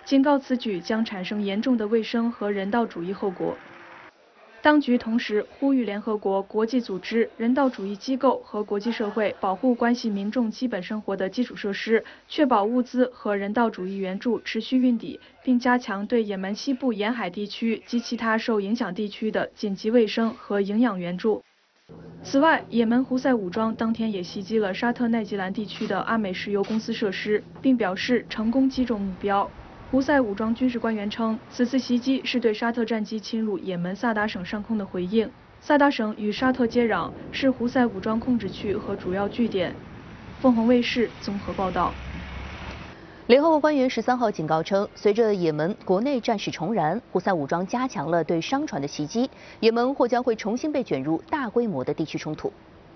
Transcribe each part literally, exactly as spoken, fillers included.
警告此举将产生严重的卫生和人道主义后果。当局同时呼吁联合国、国际组织、人道主义机构和国际社会保护关系民众基本生活的基础设施，确保物资和人道主义援助持续运抵，并加强对也门西部沿海地区及其他受影响地区的紧急卫生和营养援助。此外，也门胡塞武装当天也袭击了沙特奈吉兰地区的阿美石油公司设施，并表示成功击中目标。胡塞武装军事官员称，此次袭击是对沙特战机侵入也门萨达省上空的回应。萨达省与沙特接壤，是胡塞武装控制区和主要据点。凤凰卫视综合报道。 联合国官员十三号警告称，随着也门国内战事重燃，胡塞武装加强了对商船的袭击，也门或将会重新被卷入大规模的地区冲突。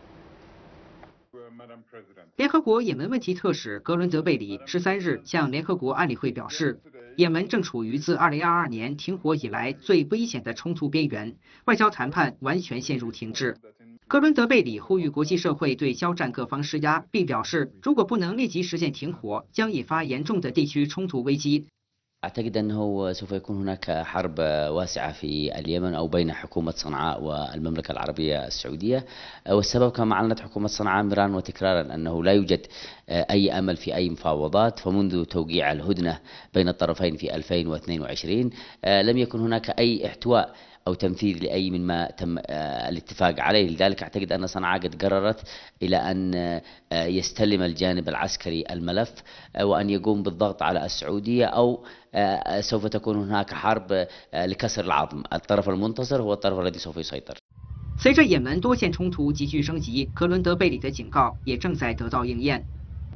联合国也门问题特使格伦德贝里十三日向联合国安理会表示，也门正处于自二零二二年停火以来最危险的冲突边缘，外交谈判完全陷入停滞。格伦德贝里呼吁国际社会对交战各方施压，并表示，如果不能立即实现停火，将引发严重的地区冲突危机。 أعتقد أنه سوف يكون هناك حرب واسعة في اليمن أو بين حكومة صنعاء والمملكة العربية السعودية، والسبب كما أعلنت حكومة صنعاء مرارا وتكرارا أنه لا يوجد أي أمل في أي مفاوضات، فمنذ توقيع الهدنة بين الطرفين في ألفين واثنين وعشرين لم يكن هناك أي احتواء أو تنفيذ لأي مما تم الاتفاق عليه. لذلك أعتقد أن صنعاء قد قررت إلى أن يستلم الجانب العسكري الملف وأن يقوم بالضغط على السعودية، أو سوف تكون هناك حرب لكسر العظم. الطرف المنتصر هو الطرف الذي سوف يسيطر. 随着也门多线冲突急剧升级，格伦德贝里的警告也正在得到应验。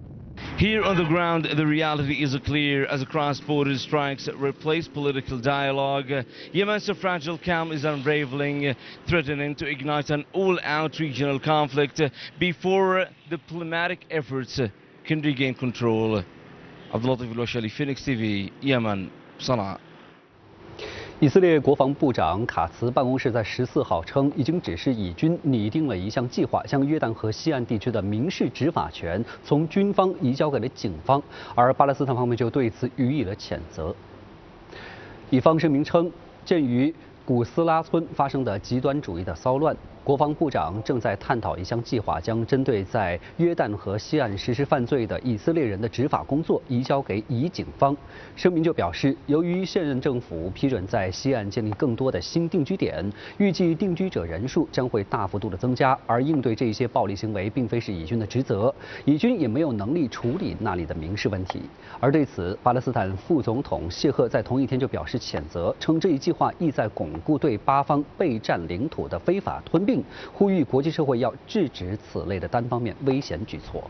Here on the ground, the reality is clear as cross-border strikes replace political dialogue. Yemen's fragile calm is unraveling, threatening to ignite an all-out regional conflict before diplomatic efforts can regain control. Abdulatif al-Washali, Phoenix T V, Yemen, Sana'a. 以色列国防部长卡茨办公室在十四号称，已经指示以军拟定了一项计划，将约旦河西岸地区的民事执法权从军方移交给了警方，而巴勒斯坦方面就对此予以了谴责。以方声明称，鉴于古斯拉村发生的极端主义的骚乱，国防部长正在探讨一项计划，将针对在约旦河西岸实施犯罪的以色列人的执法工作移交给以警方。声明就表示，由于现任政府批准在西岸建立更多的新定居点，预计定居者人数将会大幅度的增加，而应对这些暴力行为并非是以军的职责，以军也没有能力处理那里的民事问题。而对此，巴勒斯坦副总统谢赫在同一天就表示谴责，称这一计划意在巩固对巴方备占领土的非法吞并，呼吁国际社会要制止此类的单方面危险举措。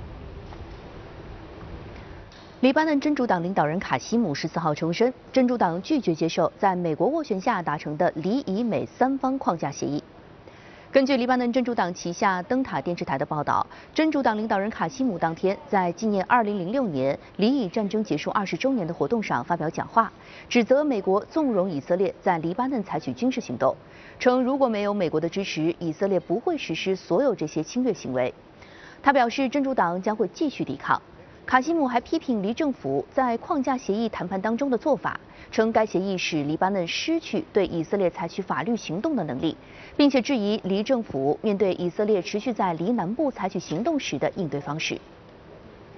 黎巴嫩真主党领导人卡西姆十四号重申，真主党拒绝接受在美国斡旋下达成的黎以美三方框架协议。根据黎巴嫩真主党旗下灯塔电视台的报道，真主党领导人卡西姆当天在纪念二零零六年黎以战争结束二十周年的活动上发表讲话，指责美国纵容以色列在黎巴嫩采取军事行动，称如果没有美国的支持，以色列不会实施所有这些侵略行为。他表示，真主党将会继续抵抗。卡西姆还批评黎政府在框架协议谈判当中的做法，称该协议使黎巴嫩失去对以色列采取法律行动的能力，并且质疑黎政府面对以色列持续在黎南部采取行动时的应对方式。